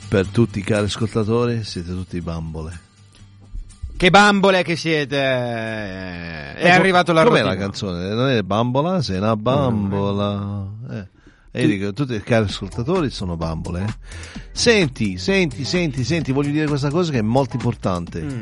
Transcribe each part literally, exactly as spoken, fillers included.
per tutti i cari ascoltatori, siete tutti bambole. Che bambole che siete! È eh, arrivato la Com'è la canzone? Non è bambola? Sei una bambola. Eh. E io dico, tutti i cari ascoltatori sono bambole. Eh? Senti, senti, senti, senti, voglio dire questa cosa che è molto importante. Mm.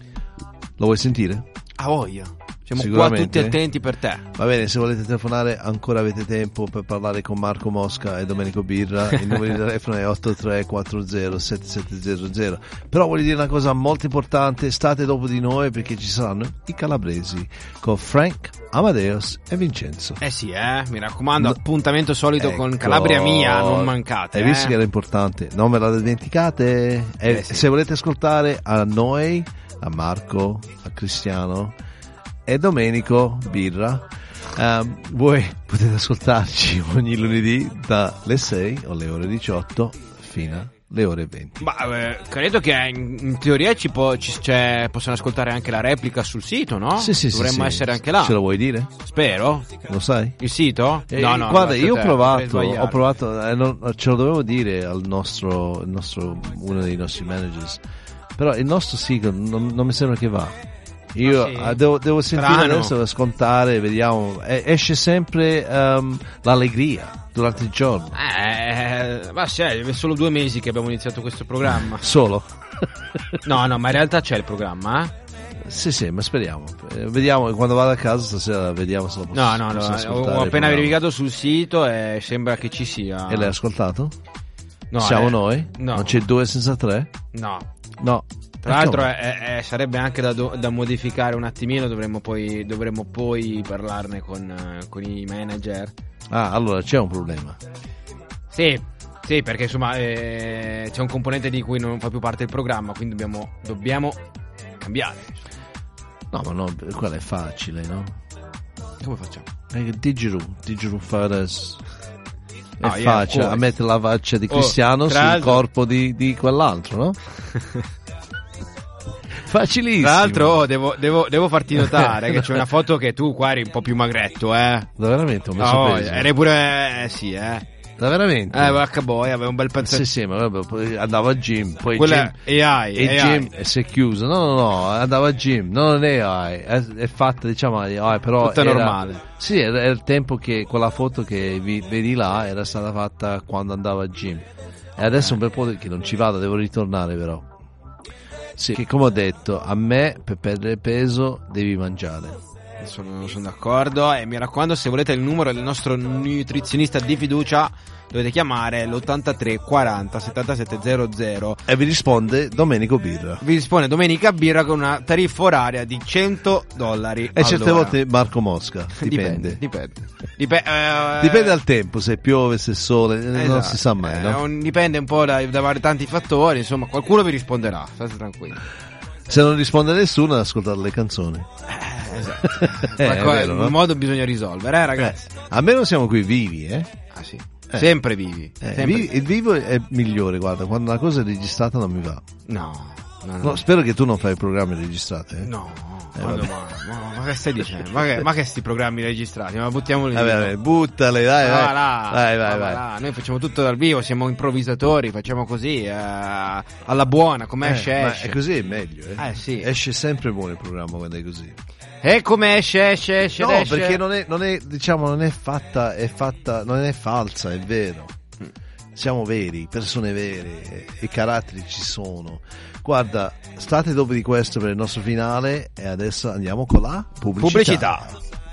Lo vuoi sentire? Ah, voglia. Siamo qua tutti attenti per te. Va bene, se volete telefonare ancora avete tempo per parlare con Marco Mosca e Domenico Birra. Il numero di telefono è otto tre quattro zero sette sette zero zero. Però voglio dire una cosa molto importante: state dopo di noi perché ci saranno i calabresi con Frank, Amadeus e Vincenzo. Eh sì, eh, mi raccomando, no. Appuntamento solito ecco. Con Calabria Mia, non mancate. Hai eh. visto che era importante? Non me la dimenticate. E eh sì. Se volete ascoltare a noi, a Marco, a Cristiano e Domenico Birra, um, voi potete ascoltarci ogni lunedì dalle sei o le ore diciotto fino alle ore venti. Ma eh, credo che in, in teoria ci, può, ci cioè, possono ascoltare anche la replica sul sito, no? Sì, sì, dovremmo sì, essere sì. anche là. Ce lo vuoi dire? Spero. Lo sai? Il sito? Eh, no, no. Guarda, io ho te, provato, ho provato, eh, non, ce lo dovevo dire al nostro, il nostro, uno dei nostri managers, però il nostro sito non, non mi sembra che va. Io ah, sì? devo, devo sentire Strano. adesso da scontare, vediamo. Esce sempre um, l'allegria durante il giorno. Eh, ma c'è, è solo due mesi che abbiamo iniziato questo programma. Solo? No, no, ma in realtà c'è il programma, eh? Sì, sì, ma speriamo. Eh, vediamo, quando vado a casa stasera vediamo se lo posso. No, no, no, ho appena verificato sul sito e sembra che ci sia. E l'hai ascoltato? No, Siamo eh, noi? No. Non c'è due senza tre? No. No. Tra l'altro è, è, sarebbe anche da, do, da modificare un attimino, dovremmo poi, dovremmo poi parlarne con, con i manager. Ah, allora c'è un problema. Sì, sì, perché insomma eh, c'è un componente di cui non fa più parte il programma, quindi dobbiamo, dobbiamo cambiare. No, ma no, quella è facile, no? Come facciamo? Eh, Digiru, Digiru Fares. È oh, facile, yeah, a mettere la faccia di Cristiano oh, sul l'altro... corpo di, di quell'altro, no? Facilissimo. Tra l'altro oh, devo, devo, devo farti notare che c'è una foto che tu qua eri un po' più magretto, eh. Da veramente ho messo oh, peso. Eri pure, eh, sì, eh. Da veramente? Eh, vacca boia, aveva un bel pezzetto. Sì, sì, ma vabbè, poi andavo a gym, poi quella gym, A I, e A I. gym si è chiuso. No, no, no, andavo a gym, non è A I, è, è fatta, diciamo, A I, però tutta era, normale. Sì, era, era il tempo che quella foto che vi, vedi là era stata fatta quando andavo a gym. E adesso eh. un bel po' che non ci vado, devo ritornare però. Sì, che come ho detto, a me per perdere peso devi mangiare. Sono, sono d'accordo e mi raccomando, se volete il numero del nostro nutrizionista di fiducia dovete chiamare l'ottantatré quaranta settantasette zero zero e vi risponde Domenico Birra. Vi risponde Domenica Birra con una tariffa oraria di cento dollari e certe all'ora. volte Marco Mosca, dipende. Dipende, dipende. Dip- eh, dipende dal tempo, se piove, se sole, esatto. Non si sa mai, no? Eh, dipende un po' da, da vari tanti fattori, insomma qualcuno vi risponderà, state tranquilli. Se non risponde nessuno, ascoltate le canzoni. Eh, esatto. eh, Ma qua, vero, in no? modo bisogna risolvere, eh ragazzi. Eh, almeno siamo qui vivi, eh? Ah sì. Eh. Sempre vivi. Eh, Sempre. Vi, il vivo è migliore, guarda, quando una cosa è registrata non mi va. No. No, no. No, spero che tu non fai programmi registrati, eh? No, eh, ma, ma, ma, ma che stai dicendo? Ma che, ma che sti programmi registrati? Ma buttiamoli vabbè, vabbè, buttale, dai, va vai. là, vai, vai, va vai. là. Noi facciamo tutto dal vivo, siamo improvvisatori, facciamo così, eh, alla buona, come Eh, esce ma esce. è così è meglio, eh? Eh, sì. Esce sempre buono il programma quando è così. E come esce, esce, esce, No, esce. perché non è, non è, diciamo, non è fatta, è fatta, non è falsa, è vero. Siamo veri, persone vere, i caratteri ci sono. Guarda, state dopo di questo per il nostro finale e adesso andiamo con la pubblicità. Pubblicità.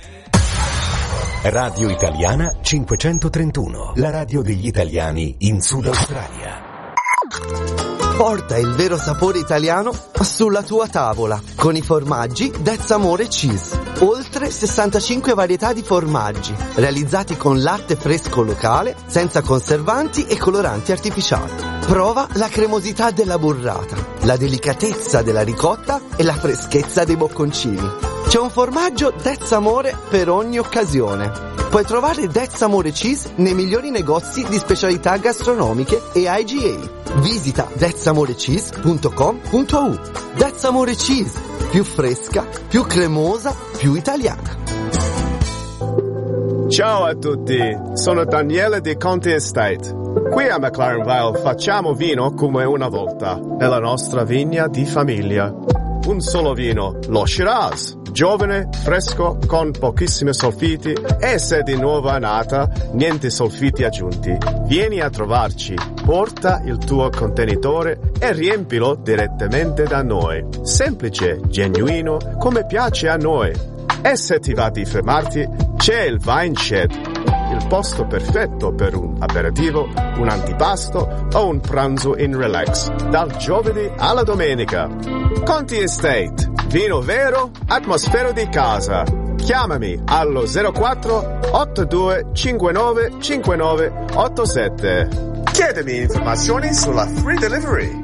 Radio Italiana cinquecentotrentuno, la radio degli italiani in Sud Australia. Porta il vero sapore italiano sulla tua tavola con i formaggi That's Amore Cheese. Oltre sessantacinque varietà di formaggi realizzati con latte fresco locale, senza conservanti e coloranti artificiali. Prova la cremosità della burrata, la delicatezza della ricotta e la freschezza dei bocconcini. C'è un formaggio That's Amore per ogni occasione. Puoi trovare That's Amore Cheese nei migliori negozi di specialità gastronomiche e I G A. Visita that's amore cheese punto com punto a u. That's Amore Cheese, più fresca, più cremosa, più italiana. Ciao a tutti, sono Daniele di Conte Estate. Qui a McLaren Vale facciamo vino come una volta, è la nostra vigna di famiglia. Un solo vino, lo Shiraz, giovane, fresco, con pochissimi solfiti e se di nuova annata, niente solfiti aggiunti. Vieni a trovarci, porta il tuo contenitore e riempilo direttamente da noi. Semplice, genuino, come piace a noi. E se ti va di fermarti, c'è il Vine Shed, il posto perfetto per un aperitivo, un antipasto o un pranzo in relax, dal giovedì alla domenica. Conti Estate, vino vero, atmosfera di casa. Chiamami allo zero quattro otto due cinque nove cinque nove otto sette. Chiedimi informazioni sulla free delivery.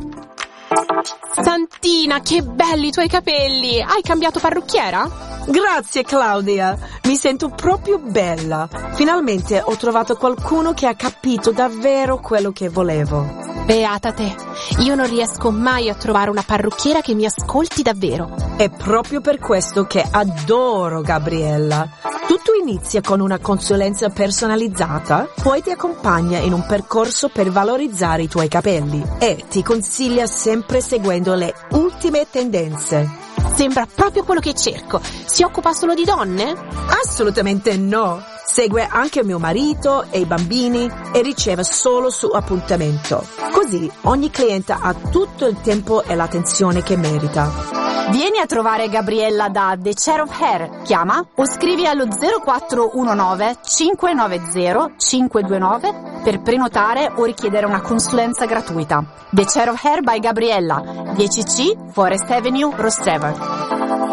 Santina, che belli i tuoi capelli! Hai cambiato parrucchiera? Grazie Claudia, mi sento proprio bella. Finalmente ho trovato qualcuno che ha capito davvero quello che volevo. Beata te, io non riesco mai a trovare una parrucchiera che mi ascolti davvero. È proprio per questo che adoro Gabriella. Tutto inizia con una consulenza personalizzata, poi ti accompagna in un percorso per valorizzare i tuoi capelli e ti consiglia sempre seguendo le ultime tendenze. Sembra proprio quello che cerco. Si occupa solo di donne? Assolutamente no. Segue anche mio marito e i bambini e riceve solo su appuntamento. Così ogni cliente ha tutto il tempo e l'attenzione che merita. Vieni a trovare Gabriella da The Chair of Hair. Chiama o scrivi allo zero quattro uno nove cinque nove zero cinque due nove per prenotare o richiedere una consulenza gratuita. The Chair of Hair by Gabriella, dieci C Forest Avenue, Rostrevor.